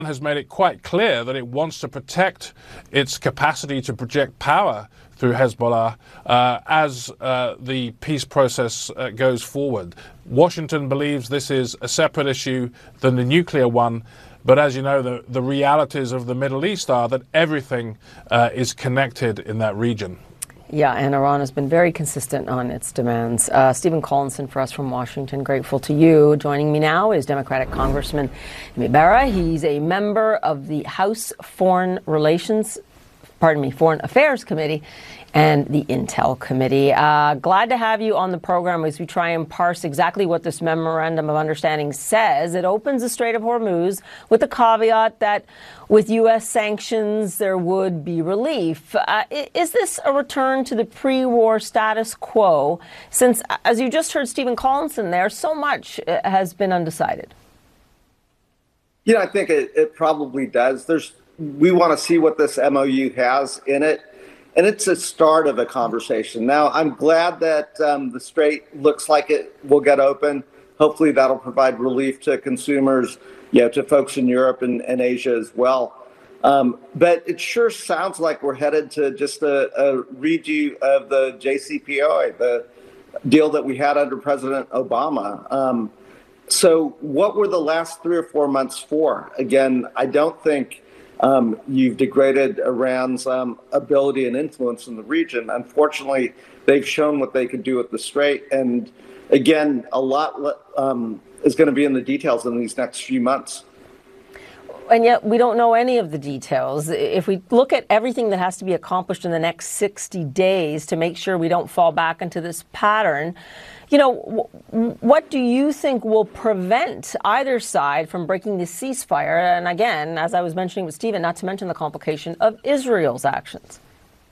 has made it quite clear that it wants to protect its capacity to project power through Hezbollah as the peace process goes forward. Washington believes this is a separate issue than the nuclear one, but as you know, the realities of the Middle East are that everything is connected in that region. Yeah, and Iran has been very consistent on its demands. Stephen Collinson for us from Washington, grateful to you. Joining me now is Democratic Congressman Amy Barra. He's a member of the House Foreign Affairs Committee and the Intel Committee. Glad to have you on the program as we try and parse exactly what this Memorandum of Understanding says. It opens the Strait of Hormuz with the caveat that with U.S. sanctions, there would be relief. Is this a return to the pre-war status quo? Since, as you just heard Stephen Collinson there, so much has been undecided. Yeah, I think it probably does. We want to see what this MOU has in it. And it's a start of a conversation. Now, I'm glad that the Strait looks like it will get open. Hopefully that'll provide relief to consumers, to folks in Europe and Asia as well. But it sure sounds like we're headed to just a redo of the JCPOA, the deal that we had under President Obama. So what were the last 3 or 4 months for? Again, I don't think you've degraded Iran's ability and influence in the region. Unfortunately, they've shown what they could do with the Strait. And again, a lot is going to be in the details in these next few months. And yet we don't know any of the details. If we look at everything that has to be accomplished in the next 60 days to make sure we don't fall back into this pattern, what do you think will prevent either side from breaking the ceasefire? And again, as I was mentioning with Stephen, not to mention the complication of Israel's actions.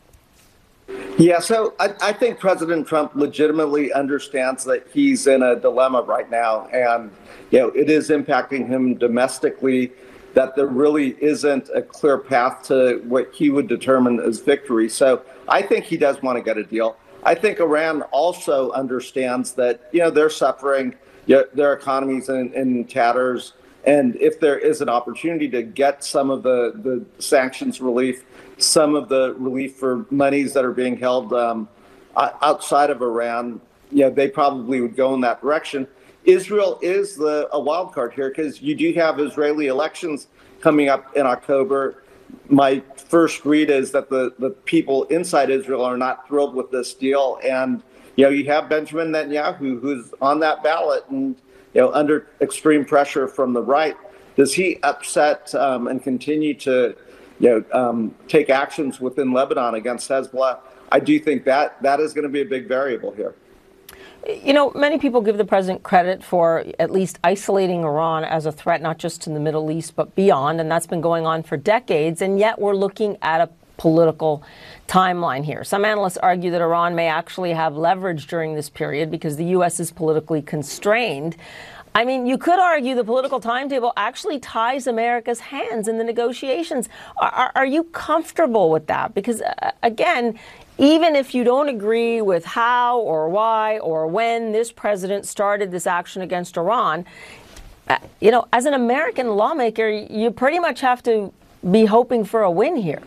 Yeah, so I think President Trump legitimately understands that he's in a dilemma right now. And, it is impacting him domestically, that there really isn't a clear path to what he would determine as victory. So I think he does want to get a deal. I think Iran also understands that, they're suffering, their economy's in tatters. And if there is an opportunity to get some of the sanctions relief, some of the relief for monies that are being held outside of Iran, they probably would go in that direction. Israel is a wild card here because you do have Israeli elections coming up in October. My first read is that the people inside Israel are not thrilled with this deal. And, you have Benjamin Netanyahu, who's on that ballot and, under extreme pressure from the right. Does he upset and continue to, take actions within Lebanon against Hezbollah? I do think that is going to be a big variable here. Many people give the president credit for at least isolating Iran as a threat, not just in the Middle East, but beyond. And that's been going on for decades. And yet we're looking at a political timeline here. Some analysts argue that Iran may actually have leverage during this period because the U.S. is politically constrained. I mean, you could argue the political timetable actually ties America's hands in the negotiations. Are you comfortable with that? Because, again, even if you don't agree with how or why or when this president started this action against Iran, as an American lawmaker, you pretty much have to be hoping for a win here.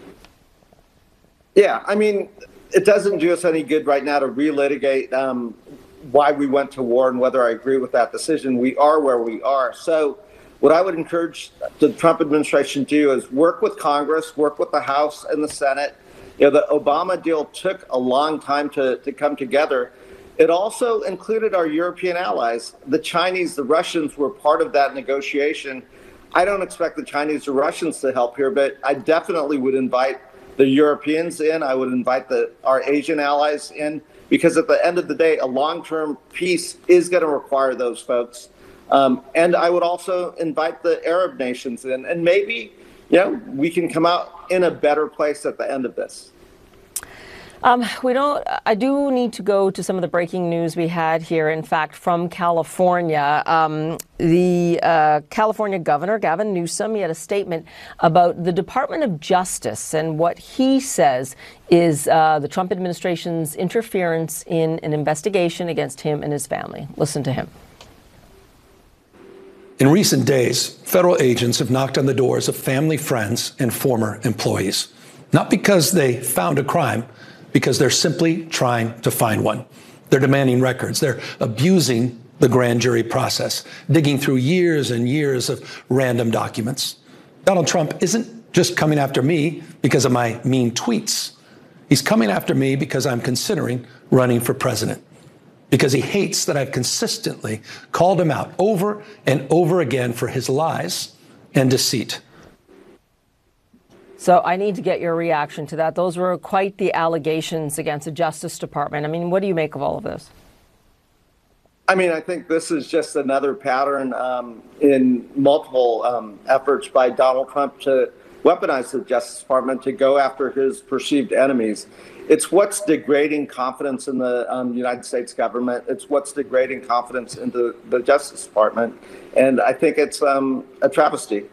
Yeah, I mean, it doesn't do us any good right now to relitigate why we went to war and whether I agree with that decision. We are where we are. So what I would encourage the Trump administration to do is work with Congress, work with the House and the Senate. The Obama deal took a long time to come together. It also included our European allies. The Chinese, the Russians were part of that negotiation. I don't expect the Chinese or Russians to help here, but I definitely would invite the Europeans in. I would invite our Asian allies in, because at the end of the day, a long-term peace is going to require those folks. And I would also invite the Arab nations in, and maybe, we can come out in a better place at the end of this. I do need to go to some of the breaking news we had here, in fact, from California. The California governor, Gavin Newsom, he had a statement about the Department of Justice and what he says is the Trump administration's interference in an investigation against him and his family. Listen to him. In recent days, federal agents have knocked on the doors of family, friends, and former employees. Not because they found a crime, because they're simply trying to find one. They're demanding records. They're abusing the grand jury process, digging through years and years of random documents. Donald Trump isn't just coming after me because of my mean tweets. He's coming after me because I'm considering running for president, because he hates that I've consistently called him out over and over again for his lies and deceit. So I need to get your reaction to that. Those were quite the allegations against the Justice Department. I mean, what do you make of all of this? I mean, I think this is just another pattern in multiple efforts by Donald Trump to weaponize the Justice Department to go after his perceived enemies. It's what's degrading confidence in the United States government. It's what's degrading confidence in the Justice Department. And I think it's a travesty.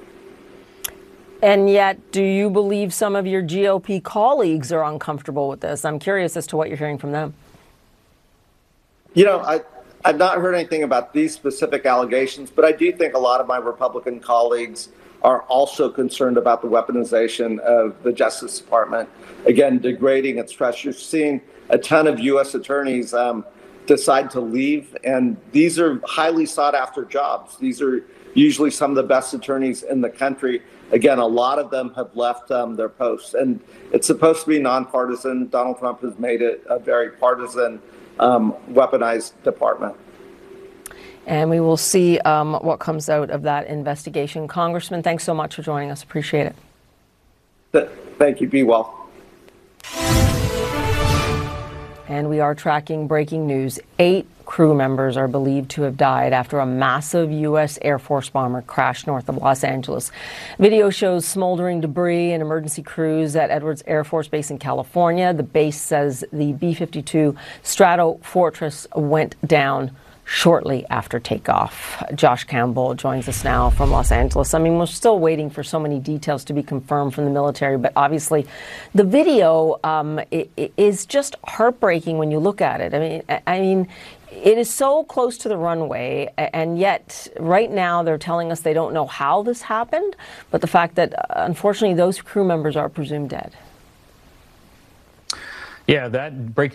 And yet, do you believe some of your GOP colleagues are uncomfortable with this? I'm curious as to what you're hearing from them. You know, I've not heard anything about these specific allegations, but I do think a lot of my Republican colleagues are also concerned about the weaponization of the Justice Department. Again, degrading its trust. You're seeing a ton of U.S. attorneys decide to leave, and these are highly sought after jobs. These are usually some of the best attorneys in the country. Again, a lot of them have left their posts, and it's supposed to be nonpartisan. Donald Trump has made it a very partisan, weaponized department. And we will see what comes out of that investigation. Congressman, thanks so much for joining us. Appreciate it. Thank you. Be well. And we are tracking breaking news. 8 crew members are believed to have died after a massive U.S. Air Force bomber crashed north of Los Angeles. Video shows smoldering debris and emergency crews at Edwards Air Force Base in California. The base says the B-52 Stratofortress went down shortly after takeoff. Josh Campbell joins us now from Los Angeles. I mean, we're still waiting for so many details to be confirmed from the military, but obviously the video is just heartbreaking when you look at it. I mean, it is so close to the runway, and yet right now they're telling us they don't know how this happened, but the fact that unfortunately those crew members are presumed dead. Yeah, that breaking